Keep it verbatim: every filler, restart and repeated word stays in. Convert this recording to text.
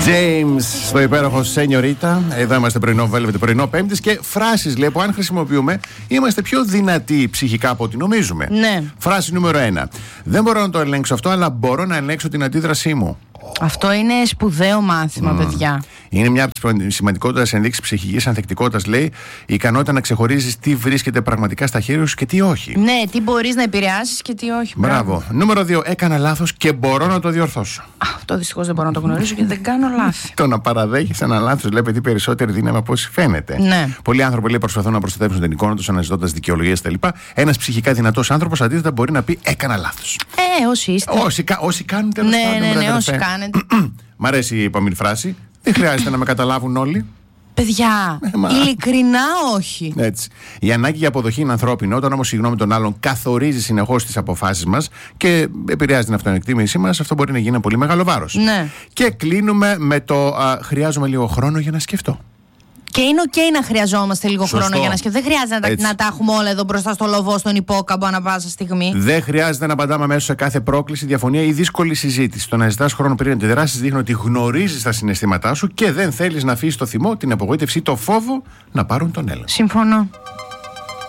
James στο υπέροχο Σενιωρίτα. Εδώ είμαστε πρωινό Velvet, πρωινό Πέμπτης. Και φράσεις λέει που αν χρησιμοποιούμε είμαστε πιο δυνατοί ψυχικά από ό,τι νομίζουμε. Ναι. Φράση νούμερο ένα. Δεν μπορώ να το ελέγξω αυτό, αλλά μπορώ να ελέγξω την αντίδρασή μου. Αυτό είναι σπουδαίο μάθημα, mm. παιδιά. Είναι μια από τις σημαντικότερες ενδείξεις ψυχικής ανθεκτικότητας, λέει, η ικανότητα να ξεχωρίζεις τι βρίσκεται πραγματικά στα χέρια σου και τι όχι. Ναι, τι μπορείς να επηρεάσεις και τι όχι. Μπράβο. Μπράβο. Νούμερο δύο. Έκανα λάθος και μπορώ να το διορθώσω. Αυτό δυστυχώς δεν μπορώ να το γνωρίσω και δεν κάνω λάθη. Το να παραδέχεις ένα λάθος, λέει, παιδί, περισσότερη δύναμη από όσοι φαίνεται. Ναι. Πολλοί άνθρωποι, λέει, προσπαθούν να προστατεύσουν την εικόνα τους αναζητώντας δικαιολογίες κτλ. Ένας ψυχικά δυνατός άνθρωπος αντίθετα μπορεί να πει έκανα λάθος. Ε, όσοι είστε. Όσοι, όσοι κάνουν τέλος ναι, πάντων. Ναι, ναι, ναι, όσοι κάνετε. Μ' αρέσει η επόμενη φράση. Δεν χρειάζεται να με καταλάβουν όλοι. Παιδιά, ε, ειλικρινά όχι. Έτσι. Η ανάγκη για αποδοχή είναι ανθρώπινη. Όταν όμως η γνώμη των άλλων καθορίζει συνεχώς τις αποφάσεις μας και επηρεάζει την αυτοεκτίμησή μας, αυτό μπορεί να γίνει ένα πολύ μεγάλο βάρος. Ναι. Και κλείνουμε με το α, χρειάζομαι λίγο χρόνο για να σκεφτώ. Και είναι οκ okay να χρειαζόμαστε λίγο Σωστό. χρόνο για να σκεφτούμε. Δεν χρειάζεται να τα, να τα έχουμε όλα εδώ μπροστά στο λοβό, στον υπόκαμπο, ανά πάσα στιγμή. Δεν χρειάζεται να απαντάμε αμέσως σε κάθε πρόκληση, διαφωνία ή δύσκολη συζήτηση. Το να ζητάς χρόνο πριν αντιδράσεις δείχνει ότι γνωρίζεις τα συναισθήματά σου και δεν θέλεις να αφήσεις το θυμό, την απογοήτευση ή το φόβο να πάρουν τον έλεγχο. Συμφωνώ.